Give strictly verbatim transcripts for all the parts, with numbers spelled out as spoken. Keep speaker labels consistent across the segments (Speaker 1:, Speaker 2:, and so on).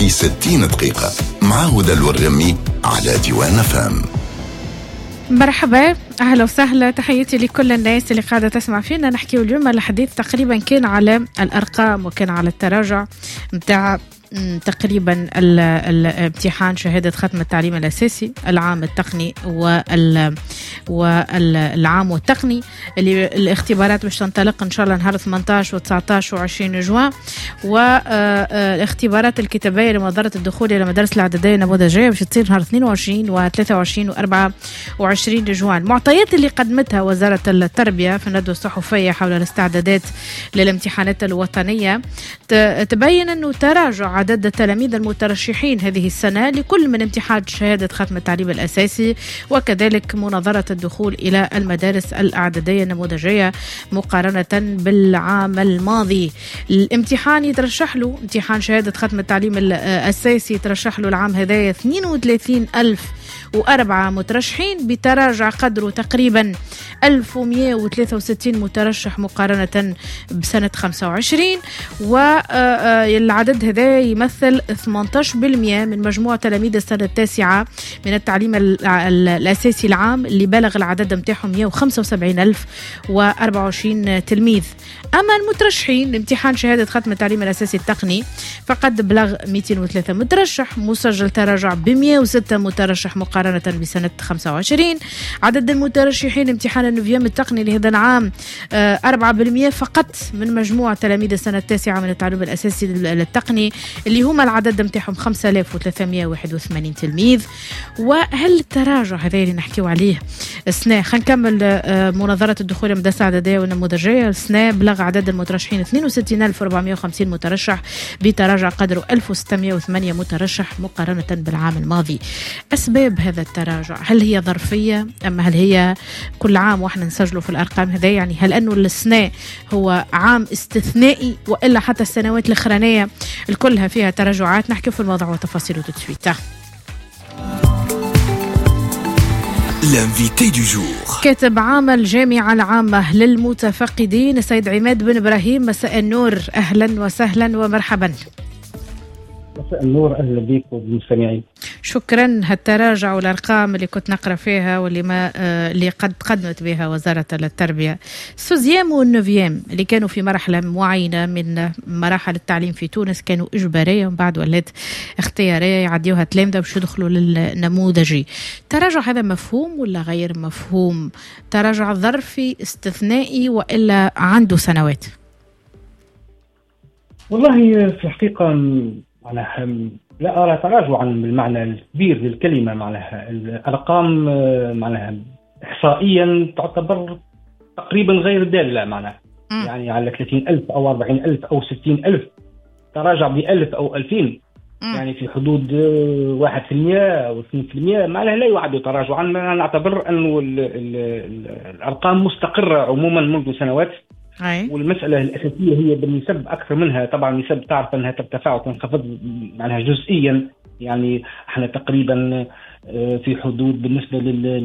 Speaker 1: في ستين دقيقة مع هدى الورمي على ديوان فام.
Speaker 2: مرحبا، أهلا وسهلا، تحياتي لكل الناس اللي قاعدة تسمع فينا. نحكي اليوم الحديث تقريبا كان على الأرقام وكان على التراجع متاع تقريبا الامتحان شهادة ختم التعليم الأساسي العام التقني والعام والتقني اللي الاختبارات باش تنطلق إن شاء الله نهار ثمانية عشر وتسعة عشر وعشرين جوان، والاختبارات الكتابية لمنظرة الدخول إلى مدارس الإعدادية النموذجية باش تصير نهار اثنين وعشرين وثلاثة وعشرين وأربعة وعشرين جوان. المعطيات اللي قدمتها وزارة التربية في الندوة الصحفية حول الاستعدادات للامتحانات الوطنية تبين أنه تراجع عدد التلاميذ المترشحين هذه السنة لكل من امتحان شهادة ختم التعليم الأساسي وكذلك مناظرة الدخول إلى المدارس الإعدادية النموذجية مقارنة بالعام الماضي. الامتحان يترشح له امتحان شهادة ختم التعليم الأساسي يترشح له العام هذا اثنين وثلاثين ألف وأربعة مترشحين بتراجع قدره تقريبا ألف ومئة وثلاثة وستين مترشح مقارنة بسنة خمسة وعشرين، والعدد هذا يمثل ثمانية عشر بالمئة من مجموع تلاميذ السنة التاسعة من التعليم الأساسي العام اللي بلغ العدد متاعهم مئة وخمسة وسبعين ألف وأربعة وعشرين تلميذ. أما المترشحين لامتحان شهادة ختم التعليم الأساسي التقني فقد بلغ مئتين وثلاثة مترشح، مسجل تراجع ب مئة وستة مترشح مقارنة بسنة خمسة وعشرين. عدد المترشحين امتحان النوفيام التقني لهذا العام أربعة بالمئة فقط من مجموع تلاميذ السنة التاسعة من التعليم الأساسي التقني اللي هم العدد متاعهم خمسة آلاف وثلاثمئة وواحد وثمانين تلميذ. وهل التراجع هذا اللي نحكيو عليه السنة، خلينا نكمل مناظرة الدخول المدارس الإعدادية والنموذجية السنة بلغ عدد المترشحين اثنين وستين ألف وأربعمئة وخمسين مترشح بتراجع قدره ألف وستمئة وثمانية مترشح مقارنة بالعام الماضي. أسباب هذا التراجع هل هي ظرفية أم هل هي كل عام واحنا نسجله في الأرقام هذا؟ يعني هل أنه السنة هو عام استثنائي وإلا حتى السنوات الأخرانية الكلها فيها تراجعات؟ نحكي في الموضوع وتفاصيله تتسويتا.
Speaker 1: الانفيتي دو جور
Speaker 2: كاتب عام الجامعة العامة للمتفقدين السيد عماد بن إبراهيم، مساء النور، أهلا وسهلا ومرحبا.
Speaker 3: مساء النور، أهلا بك والمستمعين.
Speaker 2: شكرا. هالتراجع والأرقام اللي كنت نقرأ فيها واللي ما آه اللي قد قدمت بها وزارة التربية، السوزيام والنوفيام اللي كانوا في مرحلة معينة من مراحل التعليم في تونس كانوا إجبارية ومن بعد ولات اختيارية يعديوها تلامذة باش يدخلوا للنموذجي. التراجع هذا مفهوم ولا غير مفهوم؟ تراجع ظرفي استثنائي وإلا عنده سنوات؟
Speaker 3: والله في الحقيقة معناها لا أرى تراجعا بالمعنى الكبير للكلمة. معناها الأرقام معناها إحصائيا تعتبر تقريبا غير دالة، معناها يعني على ثلاثين ألف أو أربعين ألف أو ستين ألف تراجع بألف أو ألفين، يعني في حدود واحد في المئة أو اثنين في المئة، معناها لا يعد تراجعا. نعتبر أن الأرقام مستقرة عموما منذ سنوات.
Speaker 2: أي.
Speaker 3: والمسألة الأساسية هي بالنسب أكثر منها. طبعا النسب تعرف أنها ترتفع وتنخفض معناها جزئيا، يعني احنا تقريبا في حدود بالنسبة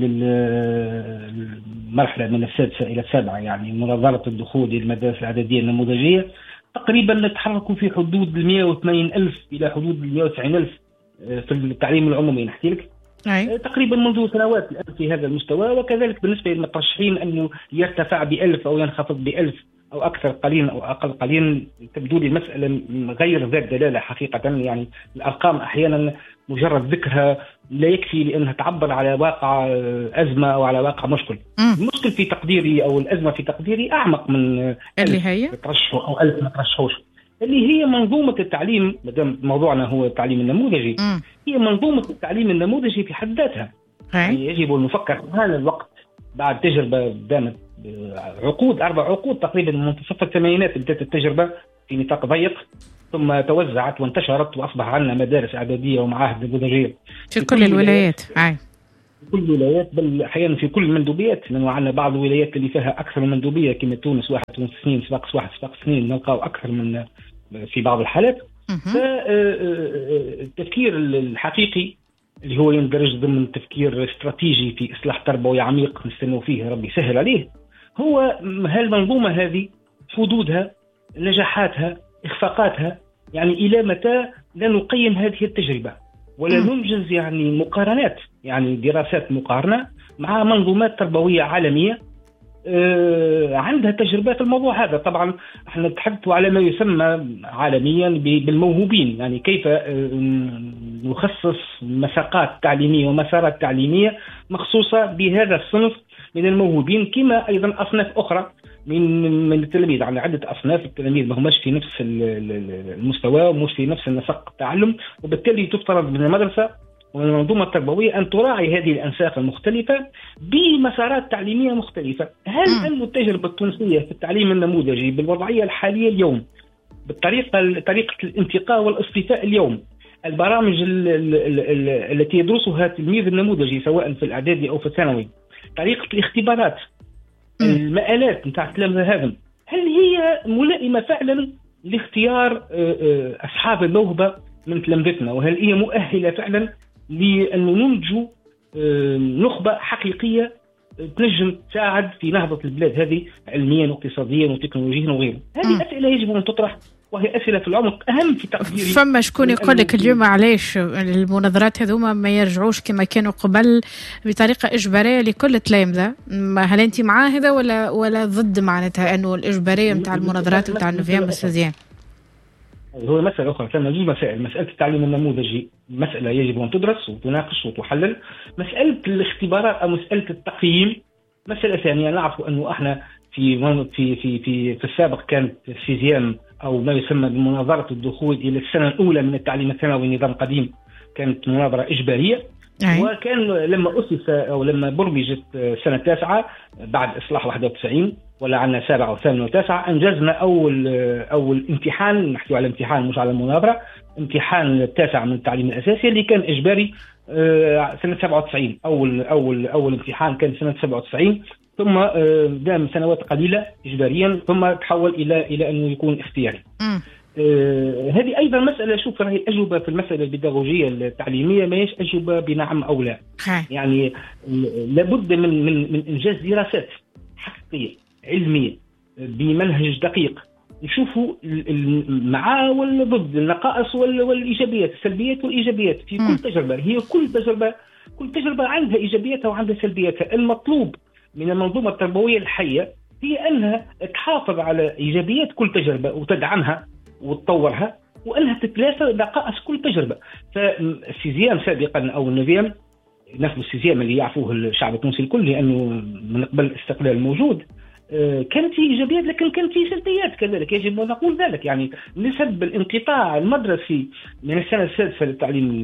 Speaker 3: للمرحلة من السادسة إلى السابعة، يعني مناظرة الدخول للمدارس الإعدادية النموذجية تقريبا نتحرك في حدود مئة وثمانين ألف إلى حدود مئة وتسعين ألف في التعليم العمومي نحكي لك.
Speaker 2: أي.
Speaker 3: تقريبا منذ سنوات الآن في هذا المستوى، وكذلك بالنسبة للمترشحين أنه يرتفع بألف أو ينخفض بألف أو أكثر قليلا أو أقل قليلا. تبدو لي المسألة غير ذات دلالة حقيقة، يعني الأرقام أحيانا مجرد ذكرها لا يكفي لأنها تعبر على واقع أزمة أو على واقع مشكل. المشكل في تقديري أو الأزمة في تقديري أعمق من
Speaker 2: اللي هي
Speaker 3: ترشحوا أو ألف ما ترشحوش، اللي هي منظومة التعليم. مدام موضوعنا هو التعليم النموذجي، م. هي منظومة التعليم النموذجي في حد ذاتها. يعني يجب أن نفكر هذا الوقت بعد تجربة دامت عقود أربع عقود تقريبا من منتصف الثمانينات بدأت التجربة في نطاق ضيق، ثم توزعت وانتشرت وأصبح عندنا مدارس إعدادية ومعاهد نموذجية
Speaker 2: في كل الولايات. في
Speaker 3: كل الولايات، بل أحيانا في كل المندوبيات، لأنه عندنا بعض الولايات اللي فيها أكثر من مندوبية كما تونس واحد تونس اثنين سباقس واحد سباقس اثنين نلقاو أكثر من في بعض الحالات. فالتفكير الحقيقي اللي هو يندرج ضمن تفكير استراتيجي في إصلاح تربوي عميق نستنوا فيه ربي يسهل عليه، هو هالمنظومة هذه حدودها، نجاحاتها، إخفاقاتها يعني إلى متى لا نقيم هذه التجربة ولا
Speaker 2: م.
Speaker 3: ننجز يعني مقارنات، يعني دراسات مقارنة مع منظومات تربوية عالمية آه عندها تجربة في الموضوع هذا. طبعا احنا نتحدث على ما يسمى عالميا بالموهوبين، يعني كيف آه نخصص مساقات تعليمية ومسارات تعليمية مخصوصة بهذا الصنف من الموهوبين، كما أيضا أصناف أخرى من من التلاميذ. يعني عدة أصناف التلاميذ ما هماش في نفس المستوى ومش في نفس النسق التعلم، وبالتالي تفترض من المدرسة والمنظومة التربوية أن تراعي هذه الأنساق المختلفة بمسارات تعليمية مختلفة. هل أن التجربة التونسية في التعليم النموذجي بالوضعية الحالية اليوم، بالطريقة طريقة الانتقاء والاصطفاء اليوم، البرامج التي يدرسها التلميذ النموذجي سواء في الإعدادي أو في الثانوي، طريقة الاختبارات، المآلات نتاع التلامذة هذم، هل هي ملائمة فعلا لاختيار أصحاب الموهبة من تلامذتنا؟ وهل هي مؤهلة فعلا لأن ننتج نخبة حقيقية تنجم تساعد في نهضة البلاد هذه علميا واقتصاديا وتكنولوجيا وغيره؟ هذه أسئلة يجب أن تطرح، وهي أسئلة في العمق أهم في تقديري.
Speaker 2: فما شكون يقول لك اليوم علاش المناظرات هذوما ما يرجعوش كما كانوا قبل بطريقة إجبارية لكل التلامذة؟ هل أنت مع هذا ولا ولا ضد معناتها أنه الإجبارية متاع المناظرات متاع النوفيام بالسزيان؟
Speaker 3: هو مسألة أخرى، كان موجود مسائل. مسألة التعليم النموذجي مسألة يجب أن تدرس وتناقش وتحلل. مسألة الاختبارات أو مسألة التقييم مسألة ثانية. نعرف أنه إحنا في في في في في السابق كانت سيزيام أو ما يسمى بمناظرة الدخول إلى السنة الأولى من التعليم الثانوي نظام قديم، كانت مناظرة إجبارية. أي. وكان لما أسس أو لما برمجت سنة تاسعة بعد إصلاح واحد وتسعين ولا عنا سابعة وثامنة وتاسعة، أنجزنا أول أول امتحان، نحكي على امتحان مش على المناظرة، امتحان التاسع من التعليم الأساسي اللي كان إجباري سنة سبعة وتسعين. أول أول أول امتحان كان سنة سبعة وتسعين، ثم دام سنوات قليلة إجباريا، ثم تحول إلى إلى أنه يكون اختياري. آه هذه أيضا مسألة. شوف راهي أجوبة في المسألة البيداغوجية التعليمية ما هيش أجوبة بنعم أو لا. يعني لابد من من من إنجاز دراسات حقيقية علمية بمنهج دقيق، نشوفوا مع ولا ضد، النقائص والإيجابيات، السلبيات والإيجابيات في كل تجربة. هي كل تجربة كل تجربة عندها إيجابياتها وعندها سلبياتها. المطلوب من المنظومة التربوية الحية هي أنها تحافظ على إيجابيات كل تجربة وتدعمها وتطورها، وأنها تتلافى نقائص كل تجربة. فالسيزيام سابقا أو النوفيام، نفس السيزيام اللي يعرفوه الشعب التونسي الكل لأنه من قبل الاستقلال الموجود، كانت في إيجابيات لكن كانت في سلبيات كذلك، يجب أن نقول ذلك. يعني نسب الانقطاع المدرسي من السنة السادسة للتعليم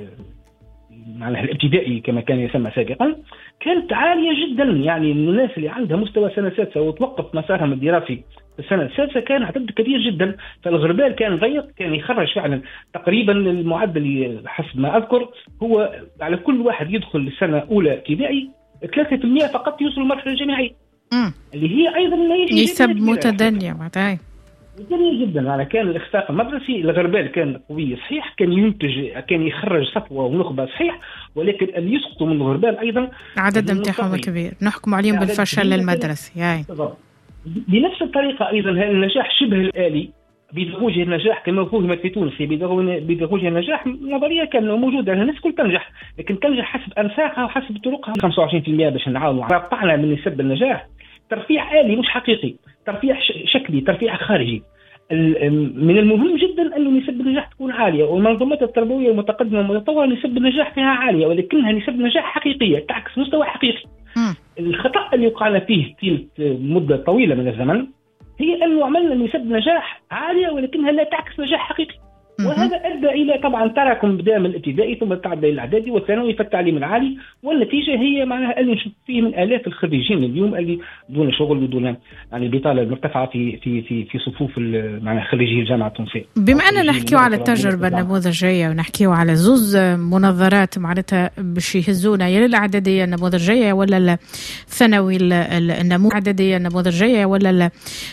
Speaker 3: معناها الابتدائي كما كان يسمى سابقا كانت عالية جدا. يعني الناس اللي عندها مستوى سنة سادسة وتوقف مسارهم الدراسي في السنة السادسة كان عدد كبير جدا. فالغربال كان ضيق، كان يخرج فعلا تقريبا المعدل حسب ما أذكر هو على كل واحد يدخل السنة أولى ابتدائي ثلاثة بالمئة فقط يوصل المرحلة الجامعية، اللي هي أيضا
Speaker 2: يسب متدنيا معناتها
Speaker 3: جميل جدا. يعني كان الاخفاق المدرسي الغربال كان قوي صحيح، كان ينتج كان يخرج صفوة ونخبة صحيح، ولكن اللي يسقطوا من الغربال أيضا
Speaker 2: عدد امتحانهم كبير، نحكم عليهم بالفشل المدرسي. يعني
Speaker 3: بنفس الطريقة أيضا هذا النجاح شبه الآلي بيدغوجه النجاح كما فهمت في تونس، بيدغوجه النجاح نظرية كان موجودة، الناس كل تنجح لكن تنجح حسب أنساقها وحسب طرقها. خمسة وعشرين بالمئة باش نعاونوا رفعنا من نسب النجاح. ترفيع آلي مش حقيقي، ترفيع شكلي، ترفيع خارجي. من المهم جدا أن نسب النجاح تكون عالية، والمنظومات التربوية المتقدمة والمتطورة نسب النجاح فيها عالية، ولكنها نسب نجاح حقيقية تعكس مستوى حقيقي. م. الخطأ اللي وقعنا فيه طيلة مدة طويلة من الزمن هي أنه عملنا نسب نجاح عالية ولكنها لا تعكس نجاح حقيقي، وهذا أدى إلى طبعا تراكم بداية من الابتدائي ثم تعدى إلى الإعدادي والثانوي في التعليم العالي، والنتيجة هي معناها اللي نشوف فيه من آلاف الخريجين اليوم اللي دون شغل ودون يعني البطالة المرتفعة في في في في صفوف معناها خريجي الجامعة التونسية.
Speaker 2: بما أننا نحكيو على التجربة النموذجية ونحكيو على زوز منظرات معناتها باش يهزونا يا للإعدادية النموذجية ولا الثانوي النموذجية النموذجية ولا